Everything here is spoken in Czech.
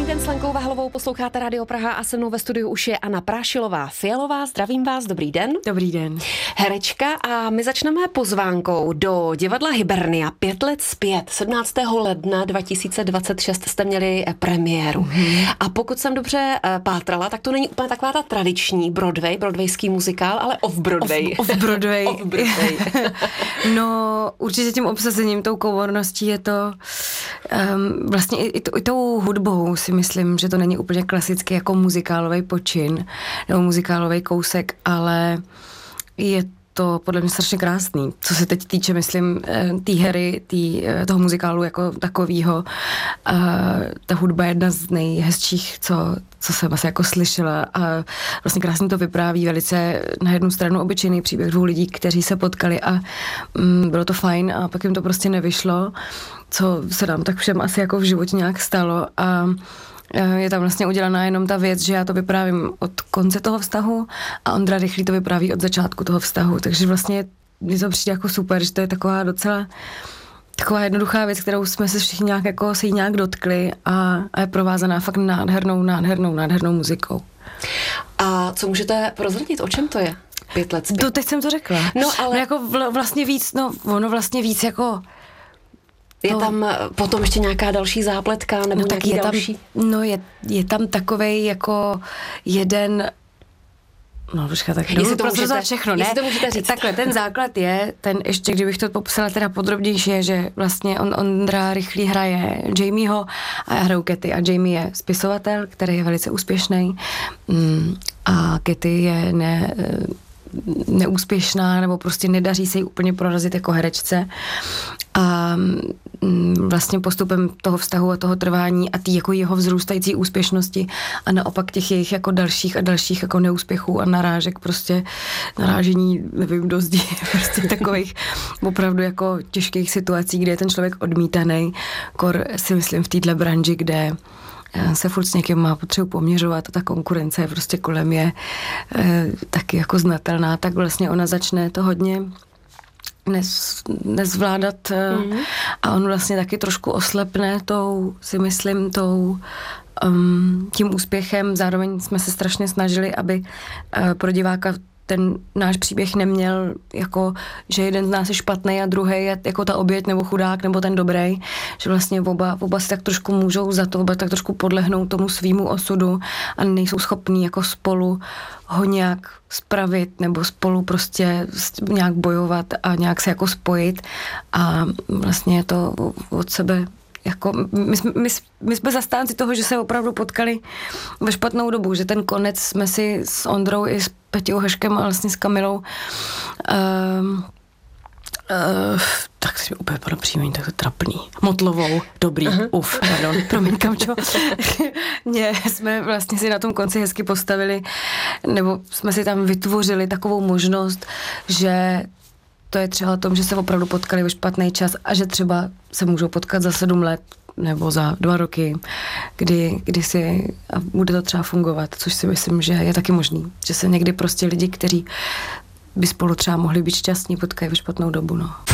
Krásný den s Lenkou Vahlovou, posloucháte Radio Praha a se mnou ve studiu už je Anna Prášilová-Fialová. Zdravím vás, dobrý den. Dobrý den. Herečka a my začneme pozvánkou do divadla Hybernia 5 let zpět. 17. ledna 2026 jste měli premiéru. A pokud jsem dobře pátrala, tak to není úplně taková ta tradiční broadwayský muzikál, ale off-Broadway. Off-Broadway. Off-Broadway. No, určitě tím obsazením, tou kovorností je to vlastně i tou hudbou si myslím, že to není úplně klasický jako muzikálový počin nebo muzikálový kousek, ale je to podle mě strašně krásný. Co se teď týče, myslím, té hry, toho muzikálu jako takovýho. Ta hudba je jedna z nejhezčích, co jsem asi jako slyšela a vlastně krásně to vypráví velice na jednu stranu obyčejný příběh dvou lidí, kteří se potkali a bylo to fajn a pak jim to prostě nevyšlo, co se nám tak všem asi jako v životě nějak stalo a je tam vlastně udělaná jenom ta věc, že já to vyprávím od konce toho vztahu a Ondra Rychlý to vypráví od začátku toho vztahu, takže vlastně mi to přijde jako super, že to je taková docela taková jednoduchá věc, kterou jsme se všichni nějak jako se jí nějak dotkli a je provázaná fakt nádhernou muzikou. A co můžete prozradit, o čem to je? 5 let zpět. To teď jsem to řekla. No ale jako vlastně víc, ono vlastně víc jako je tam potom ještě nějaká další zápletka nebo nějaký další? Je tam takovej jako jeden. No, počkat, tak jestli to můžete všechno, ne? Jestli to můžete říct. Takhle, ten základ je, ještě kdybych to popsala teda podrobnější, je, že vlastně Ondra Rychlý hraje Jamieho a já hraju Katy a Jamie je spisovatel, který je velice úspěšný a Katy je neúspěšná nebo prostě nedaří se jí úplně prorazit jako herečce a vlastně postupem toho vztahu a toho trvání a jako jeho vzrůstající úspěšnosti a naopak těch jejich jako dalších jako neúspěchů a narážení, nevím, do zdi, prostě takových opravdu jako těžkých situací, kde je ten člověk odmítaný, kor si myslím v téhle branži, kde se furt s někým má potřebu poměřovat a ta konkurence je prostě kolem je taky jako znatelná, tak vlastně ona začne to hodně nezvládat a on vlastně taky trošku oslepne tím úspěchem. Zároveň jsme se strašně snažili, aby pro diváka ten náš příběh neměl jako, že jeden z nás je špatný a druhý je jako ta oběť nebo chudák nebo ten dobrý, že vlastně oba si tak trošku můžou za to, oba tak trošku podlehnou tomu svýmu osudu a nejsou schopní jako spolu ho nějak spravit nebo spolu prostě nějak bojovat a nějak se jako spojit a vlastně je to od sebe jako my jsme zastánci toho, že se opravdu potkali ve špatnou dobu, že ten konec jsme si s Ondrou i s Peťou Haškem a vlastně s Kamilou tak si mi úplně padlo příjmení, tak to trapný. Motlovou, dobrý, pardon, promiň, Kamčo. Jsme vlastně si na tom konci hezky postavili, nebo jsme si tam vytvořili takovou možnost, že to je třeba o tom, že se opravdu potkali ve špatný čas a že třeba se můžou potkat za 7 let nebo za 2 roky, kdy si a bude to třeba fungovat, což si myslím, že je taky možný. Že se někdy prostě lidi, kteří by spolu třeba mohli být šťastní, potkají ve špatnou dobu, no.